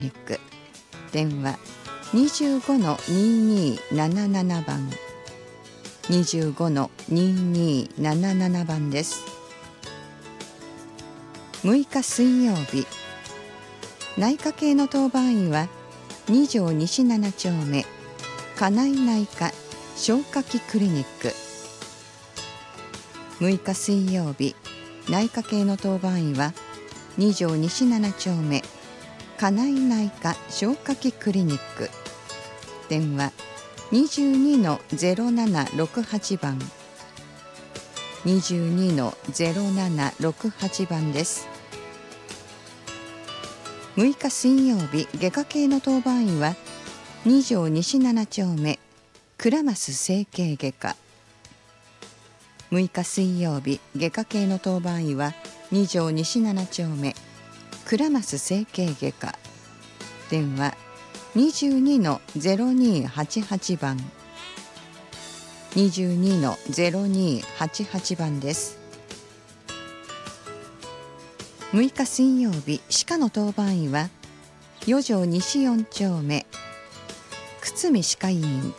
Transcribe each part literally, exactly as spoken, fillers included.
ニック電話 にじゅうごのにじゅうになななな 番 にじゅうごのにじゅうになななな 番です。むいか水曜日、内科系の当番医はに条西なな丁目金井内科消化器クリニック。むいか水曜日、内科系の当番医はに条西なな丁目金井内科消化器クリニック。電話 にじゅうにのゼロななろくはち 番 にじゅうにのゼロななろくはち 番です。むいか水曜日、外科系の当番医はに条西なな丁目倉増整形外科。むいか水曜日、外科系の当番医はに条西なな丁目倉増整形外科。電話 にじゅうにのゼロにはちはち 番 にじゅうにのゼロにはちはち 番です。むいか水曜日、歯科の当番医はよ条西よん丁目久住歯科医院。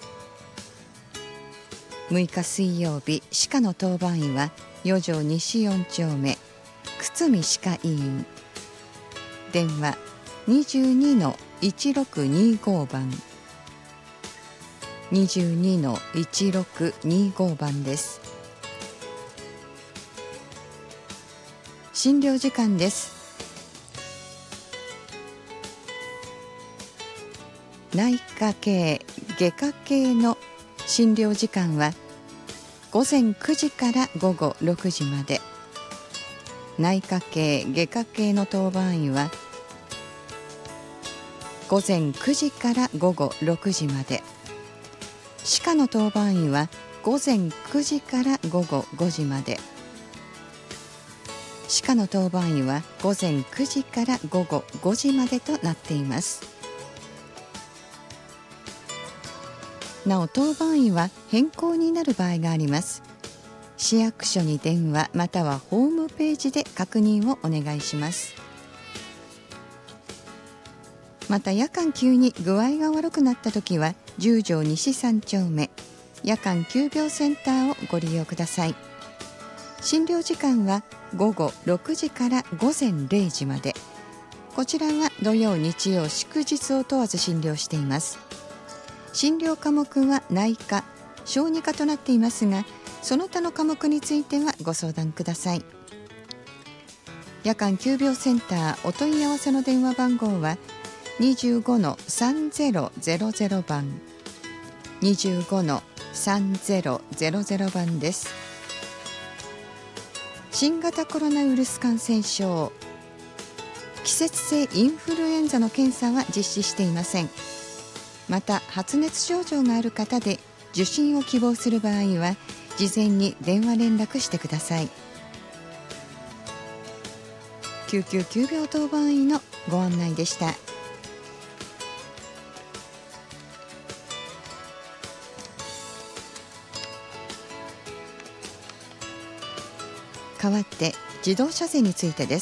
むいか水曜日、歯科の当番医はよ条西よん丁目久住歯科医院。電話 にじゅうにのいちろくにご 番 にじゅうにのいちろくにご 番です。診療時間です。内科系、外科系の診療時間はごぜんくじからごごろくじまで。内科系、外科系の当番医はごぜんくじからごごろくじまで。歯科の当番医はごぜんくじからごごごじまで。歯科の当番医はごぜんくじからごごごじまでとなっています。なお当番医は変更になる場合があります。市役所に電話またはホームページで確認をお願いします。また夜間急に具合が悪くなったときはじゅう条西さん丁目夜間急病センターをご利用ください。診療時間はごごろくじからごぜんれいじまで。こちらは土曜日曜祝日を問わず診療しています。診療科目は内科、小児科となっていますが、その他の科目についてはご相談ください。夜間急病センターお問い合わせの電話番号はにじゅうごのさんぜろぜろぜろ 番 にじゅうごのさんぜろぜろぜろ 番です。新型コロナウイルス感染症、季節性インフルエンザの検査は実施していません。また発熱症状がある方で受診を希望する場合は事前に電話連絡してください。救急急病当番医のご案内でした。代わって自動車税についてです。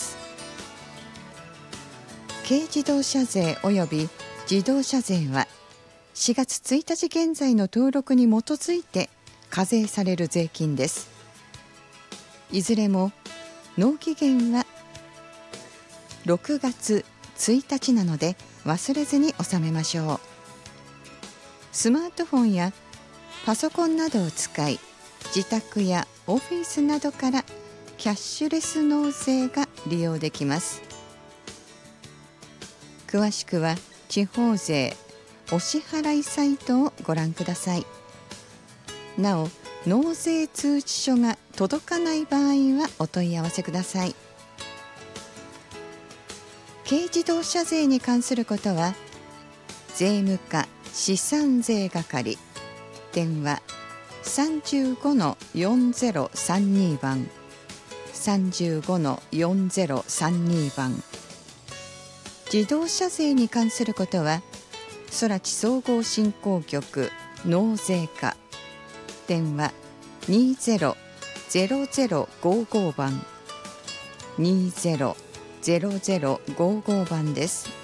軽自動車税及び自動車税はしがつついたち現在の登録に基づいて課税される税金です。いずれも納期限はろくがつついたちなので忘れずに納めましょう。スマートフォンやパソコンなどを使い、自宅やオフィスなどからキャッシュレス納税が利用できます。詳しくは地方税お支払いサイトをご覧ください。なお、納税通知書が届かない場合はお問い合わせください。軽自動車税に関することは税務課資産税係電話 さんじゅうごのよんぜろさんに 番 さんじゅうごのよんぜろさんに 番。自動車税に関することは空知総合振興局納税課電話 にぜろぜろぜろごご 番 にぜろぜろぜろごご 番です。